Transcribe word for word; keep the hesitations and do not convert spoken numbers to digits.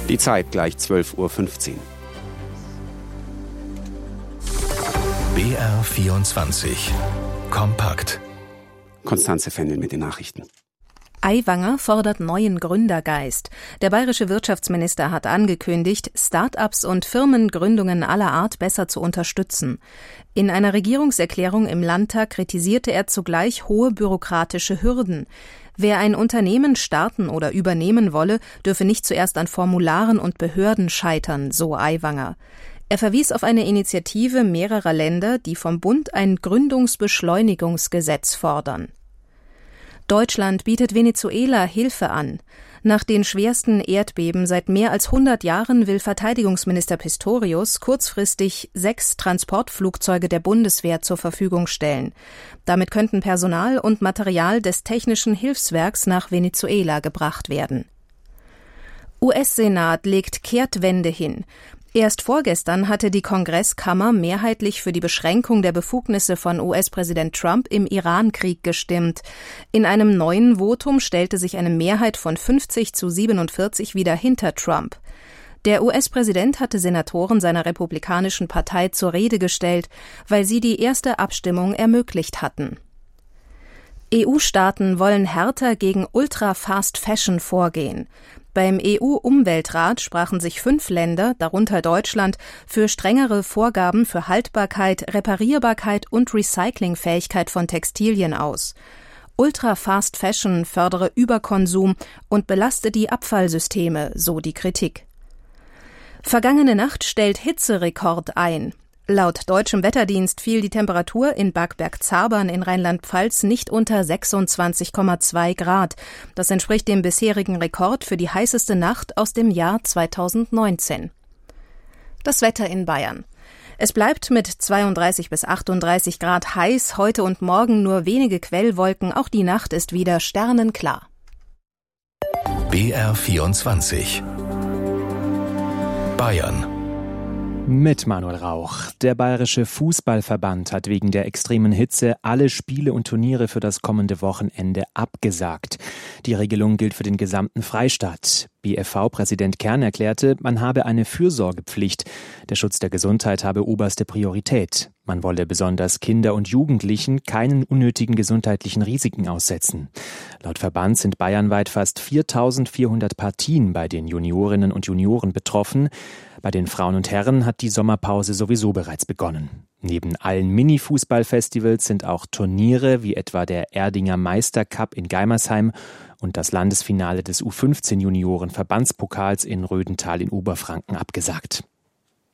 Die Zeit gleich zwölf Uhr fünfzehn. B R vierundzwanzig. Kompakt. Konstanze Fendel mit den Nachrichten. Aiwanger fordert neuen Gründergeist. Der bayerische Wirtschaftsminister hat angekündigt, Start-ups und Firmengründungen aller Art besser zu unterstützen. In einer Regierungserklärung im Landtag kritisierte er zugleich hohe bürokratische Hürden. Wer ein Unternehmen starten oder übernehmen wolle, dürfe nicht zuerst an Formularen und Behörden scheitern, so Aiwanger. Er verwies auf eine Initiative mehrerer Länder, die vom Bund ein Gründungsbeschleunigungsgesetz fordern. Deutschland bietet Venezuela Hilfe an. Nach den schwersten Erdbeben seit mehr als hundert Jahren will Verteidigungsminister Pistorius kurzfristig sechs Transportflugzeuge der Bundeswehr zur Verfügung stellen. Damit könnten Personal und Material des Technischen Hilfswerks nach Venezuela gebracht werden. U S-Senat legt Kehrtwende hin. Erst vorgestern hatte die Kongresskammer mehrheitlich für die Beschränkung der Befugnisse von U S-Präsident Trump im Iran-Krieg gestimmt. In einem neuen Votum stellte sich eine Mehrheit von fünfzig zu siebenundvierzig wieder hinter Trump. Der U S-Präsident hatte Senatoren seiner republikanischen Partei zur Rede gestellt, weil sie die erste Abstimmung ermöglicht hatten. E U-Staaten wollen härter gegen Ultra-Fast-Fashion vorgehen. Beim E U-Umweltrat sprachen sich fünf Länder, darunter Deutschland, für strengere Vorgaben für Haltbarkeit, Reparierbarkeit und Recyclingfähigkeit von Textilien aus. Ultra-Fast Fashion fördere Überkonsum und belaste die Abfallsysteme, so die Kritik. Vergangene Nacht stellt Hitzerekord ein. Laut deutschem Wetterdienst fiel die Temperatur in Bad Bergzabern in Rheinland-Pfalz nicht unter sechsundzwanzig Komma zwei Grad. Das entspricht dem bisherigen Rekord für die heißeste Nacht aus dem Jahr zweitausendneunzehn. Das Wetter in Bayern. Es bleibt mit zweiunddreißig bis achtunddreißig Grad heiß, heute und morgen nur wenige Quellwolken, auch die Nacht ist wieder sternenklar. B R vierundzwanzig. Bayern. Mit Manuel Rauch. Der Bayerische Fußballverband hat wegen der extremen Hitze alle Spiele und Turniere für das kommende Wochenende abgesagt. Die Regelung gilt für den gesamten Freistaat. B F V-Präsident Kern erklärte, man habe eine Fürsorgepflicht. Der Schutz der Gesundheit habe oberste Priorität. Man wolle besonders Kinder und Jugendlichen keinen unnötigen gesundheitlichen Risiken aussetzen. Laut Verband sind bayernweit fast viertausendvierhundert Partien bei den Juniorinnen und Junioren betroffen. Bei den Frauen und Herren hat die Sommerpause sowieso bereits begonnen. Neben allen Mini-Fußballfestivals sind auch Turniere wie etwa der Erdinger Meistercup in Geimersheim und das Landesfinale des U fünfzehn Junioren Verbandspokals in Rödental in Oberfranken abgesagt.